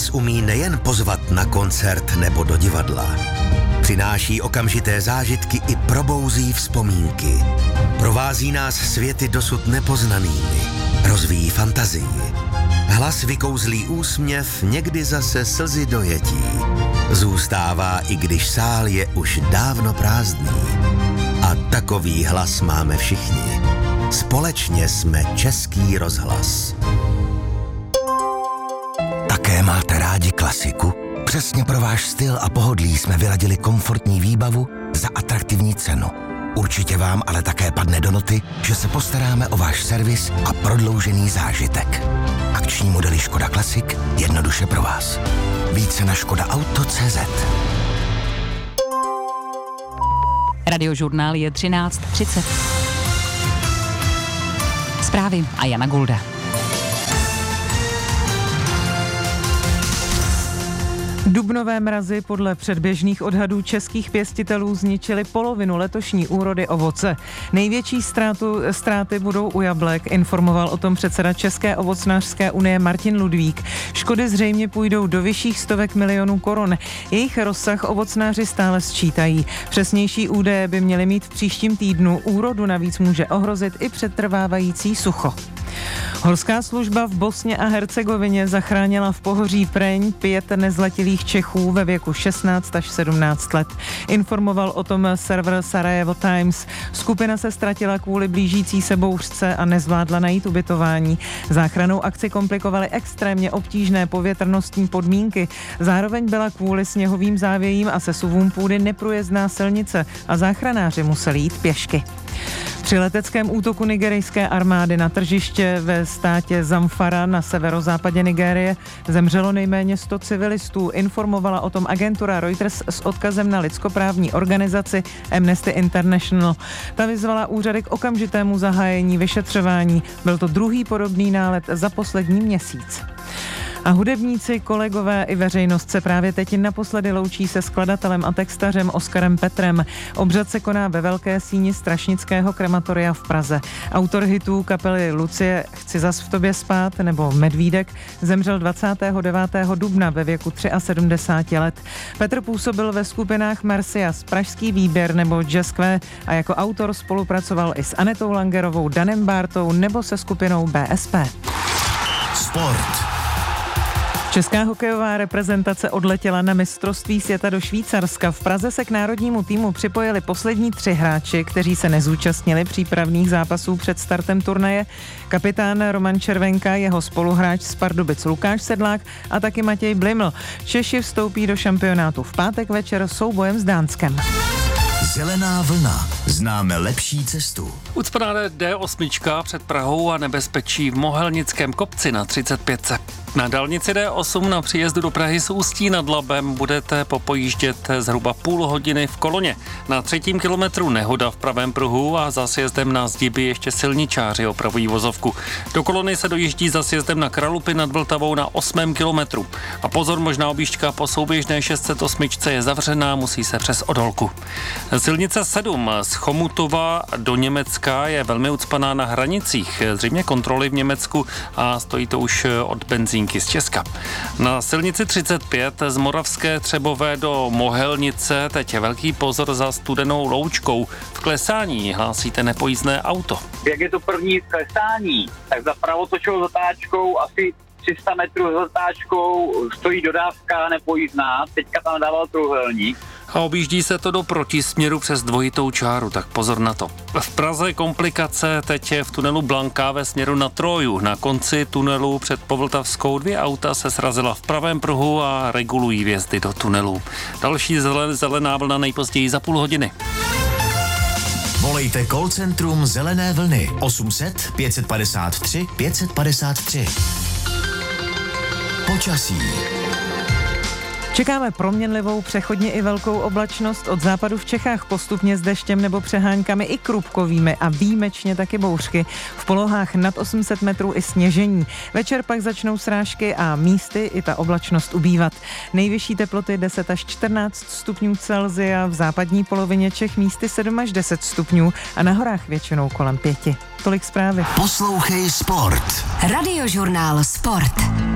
Hlas umí nejen pozvat na koncert nebo do divadla. Přináší okamžité zážitky i probouzí vzpomínky. Provází nás světy dosud nepoznanými. Rozvíjí fantazii. Hlas vykouzlí úsměv, někdy zase slzy dojetí. Zůstává, i když sál je už dávno prázdný. A takový hlas máme všichni. Společně jsme Český rozhlas. Také máte rádi klasiku? Přesně pro váš styl a pohodlí jsme vyladili komfortní výbavu za atraktivní cenu. Určitě vám ale také padne do noty, že se postaráme o váš servis a prodloužený zážitek. Akční modely Škoda Classic jednoduše pro vás. Více na škodaauto.cz. Radiožurnál je 13:30. Zprávy a Jana Gulda. Dubnové mrazy podle předběžných odhadů českých pěstitelů zničily polovinu letošní úrody ovoce. Největší ztráty budou u jablek, informoval o tom předseda České ovocnářské unie Martin Ludvík. Škody zřejmě půjdou do vyšších stovek milionů korun. Jejich rozsah ovocnáři stále sčítají. Přesnější údaje by měly mít v příštím týdnu. Úrodu navíc může ohrozit i přetrvávající sucho. Horská služba v Bosně a Hercegovině zachránila v pohoří Preň 5 nezletilých Čechů ve věku 16 až 17 let. Informoval o tom server Sarajevo Times. Skupina se ztratila kvůli blížící se bouřce a nezvládla najít ubytování. Záchrannou akci komplikovaly extrémně obtížné povětrnostní podmínky. Zároveň byla kvůli sněhovým závějím a sesuvům půdy neprůjezdná silnice a záchranáři museli jít pěšky. Při leteckém útoku nigerijské armády na tržiště ve státě Zamfara na severozápadě Nigérie zemřelo nejméně 100 civilistů, informovala o tom agentura Reuters s odkazem na lidskoprávní organizaci Amnesty International. Ta vyzvala úřady k okamžitému zahájení vyšetřování. Byl to druhý podobný nálet za poslední měsíc. A hudebníci, kolegové i veřejnost se právě teď naposledy loučí se skladatelem a textařem Oskarem Petrem. Obřad se koná ve Velké síni Strašnického krematoria v Praze. Autor hitů kapely Lucie Chci zas v tobě spát nebo Medvídek zemřel 29. dubna ve věku 73 let. Petr působil ve skupinách Marcias, Pražský výběr nebo Jazzque a jako autor spolupracoval i s Anetou Langerovou, Danem Bártou nebo se skupinou BSP. Sport. Česká hokejová reprezentace odletěla na mistrovství světa do Švýcarska. V Praze se k národnímu týmu připojili poslední 3 hráči, kteří se nezúčastnili přípravných zápasů před startem turnaje. Kapitán Roman Červenka, jeho spoluhráč z Pardubic Lukáš Sedlák a taky Matěj Bliml. Češi vstoupí do šampionátu v pátek večer soubojem s Dánskem. Zelená vlna. Známe lepší cestu. Ucpaná D8 před Prahou a nebezpečí v Mohelnickém kopci na 35. Na dálnici D8 na příjezdu do Prahy z Ústí nad Labem budete popojíždět zhruba půl hodiny v koloně. Na 3. kilometru nehoda v pravém pruhu a za sjezdem na zdiby ještě silničáři opravují vozovku. Do kolony se dojíždí za sjezdem na Kralupy nad Vltavou na 8. kilometru. A pozor, možná objížďka po souběžné 608 je zavřená, musí se přes Odolku. Silnice 7 z Chomutova do Německa je velmi ucpaná na hranicích. Zřejmě kontroly v Německu a stojí to už od benzínky z Česka. Na silnici 35 z Moravské Třebové do Mohelnice teď je velký pozor za Studenou Loučkou. V klesání hlásíte nepojízdné auto. Jak je to první klesání, tak za pravotočovou zatáčkou asi 300 metrů za zatáčkou stojí dodávka nepojízdná, teďka tam dával trojúhelník. A objíždí se to do protisměru přes dvojitou čáru, tak pozor na to. V Praze komplikace teď je v tunelu Blanka ve směru na Troju. Na konci tunelu před Povltavskou 2 auta se srazila v pravém pruhu a regulují vjezdy do tunelu. Další zelená vlna nejpozději za půl hodiny. Volejte call centrum Zelené vlny 800 553 553. Počasí. Čekáme proměnlivou, přechodně i velkou oblačnost, od západu v Čechách postupně s deštěm nebo přeháňkami i krupkovými a výjimečně taky bouřky. V polohách nad 800 metrů i sněžení. Večer pak začnou srážky a místy i ta oblačnost ubývat. Nejvyšší teploty 10 až 14 stupňů Celsia, v západní polovině Čech místy 7 až 10 stupňů a na horách většinou kolem 5. Tolik zprávy. Poslouchej Sport. Radiožurnál Sport.